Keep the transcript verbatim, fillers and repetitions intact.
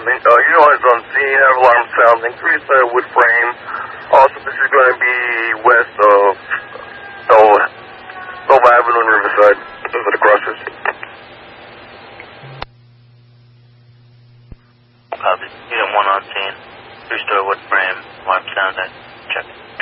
sounding. Uh, you know it's on scene, have alarm sounding, three-story wood frame. Also, this is going to be west of Nova, Nova Avenue and Riverside. Those are the crosses. Copy. Unit one on scene, three-story wood frame, alarm sounding. Check.